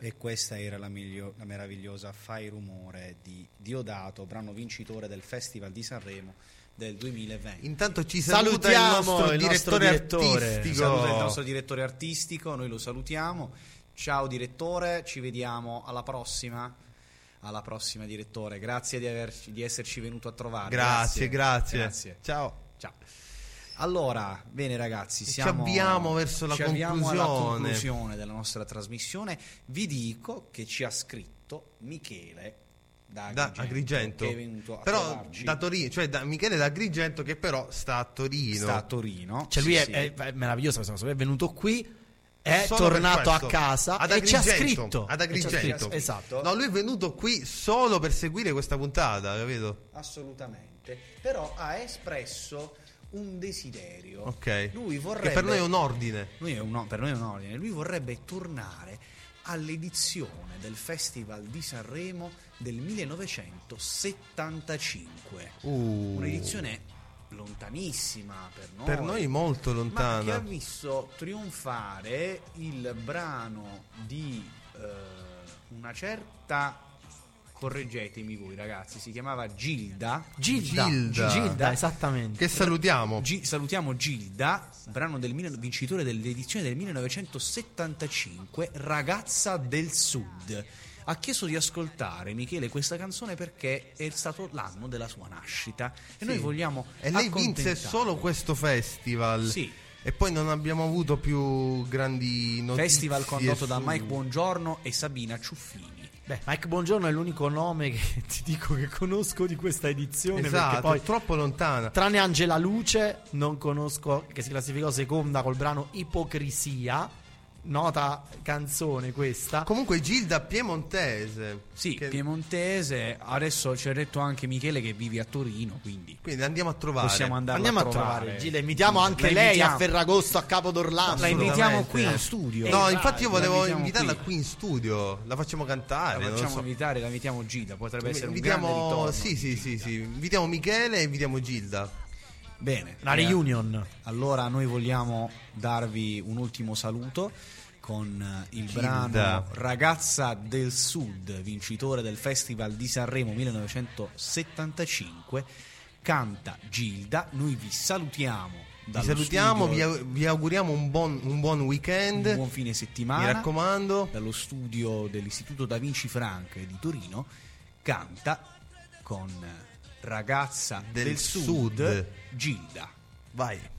E questa era la meravigliosa Fai Rumore di Diodato, brano vincitore del Festival di Sanremo del 2020. Intanto ci salutiamo il nostro direttore artistico. Saluta il nostro direttore artistico, noi lo salutiamo. Ciao direttore, ci vediamo alla prossima. Alla prossima direttore, grazie di esserci venuto a trovare. Grazie. Ciao. Allora, bene ragazzi, ci avviamo verso la conclusione della nostra trasmissione. Vi dico che ci ha scritto Michele da Agrigento, che è venuto a trovarci. Da Torino, cioè Michele da Agrigento, che però sta a Torino. Cioè lui è meraviglioso questa cosa, è venuto qui, è tornato a casa e ci ha scritto ad Agrigento. Esatto. No, lui è venuto qui solo per seguire questa puntata, capito? Assolutamente. Però ha espresso un desiderio. Ok. Lui vorrebbe, che per noi è un ordine. Per noi è un ordine. Lui vorrebbe tornare all'edizione del Festival di Sanremo del 1975. Un'edizione lontanissima per noi. Per noi molto lontana. Ma che ha visto trionfare il brano di una certa, correggetemi voi ragazzi, si chiamava Gilda, esattamente, che salutiamo. Salutiamo Gilda, brano vincitore dell'edizione del 1975, Ragazza del Sud. Ha chiesto di ascoltare, Michele, questa canzone perché è stato l'anno della sua nascita e noi vogliamo lei vinse solo questo festival. Sì. E poi non abbiamo avuto più grandi notizie. Festival condotto da Mike Bongiorno e Sabina Ciuffini. Mike Bongiorno è l'unico nome che ti dico che conosco di questa edizione. Esatto, perché poi è troppo lontana. Tranne Angela Luce non conosco, che si classificò seconda col brano Ipocrisia, nota canzone questa. Comunque Gilda piemontese. Sì, piemontese. Adesso ci ha detto anche Michele che vivi a Torino, quindi andiamo a trovare. Possiamo andiamo a trovare Gilda, invitiamo anche lei a Ferragosto a Capo d'Orlando. La invitiamo qui in studio. No, infatti io volevo invitarla qui in studio. La facciamo cantare. La facciamo invitare, la invitiamo Gilda. Potrebbe essere un grande ritorno. Sì. Invitiamo Michele e invitiamo Gilda. Bene, la reunion. Allora noi vogliamo darvi un ultimo saluto con il brano Ragazza del Sud, vincitore del Festival di Sanremo 1975. Canta Gilda. Noi vi salutiamo. Vi salutiamo, vi auguriamo un buon weekend, un buon fine settimana. Mi raccomando, dallo studio dell'Istituto Da Vinci Frank di Torino. Canta con Ragazza del Sud, Gilda. Vai.